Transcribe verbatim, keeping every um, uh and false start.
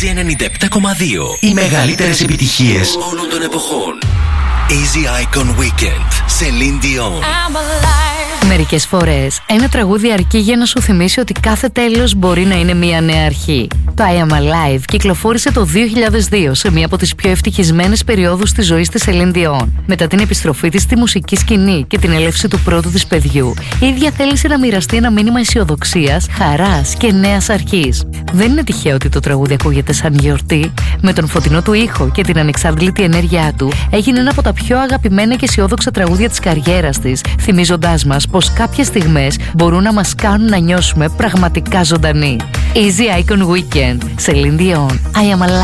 Easy ενενήντα επτά κόμμα δύο. Οι μεγαλύτερες επιτυχίες όλων των εποχών. Easy Icon Weekend. Celine Dion. Μερικές φορές ένα τραγούδι αρκεί για να σου θυμίσει ότι κάθε τέλος μπορεί να είναι μια νέα αρχή. Το I Am Alive κυκλοφόρησε το δύο χιλιάδες δύο σε μία από τις πιο ευτυχισμένες περιόδους της ζωής της Celine Dion. Μετά την επιστροφή της στη μουσική σκηνή και την έλευση του πρώτου της παιδιού, η ίδια θέλησε να μοιραστεί ένα μήνυμα αισιοδοξίας, χαράς και νέας αρχής. Δεν είναι τυχαίο ότι το τραγούδι ακούγεται σαν γιορτή. Με τον φωτεινό του ήχο και την ανεξάντλητη ενέργειά του, έγινε ένα από τα πιο αγαπημένα και αισιόδοξα τραγούδια της καριέρας της, θυμίζοντάς μας πως κάποιες στιγμές μπορούν να μας κάνουν να νιώσουμε πραγματικά ζωντανοί. Easy Icon Weekend. Celine Dion. I Am Alive.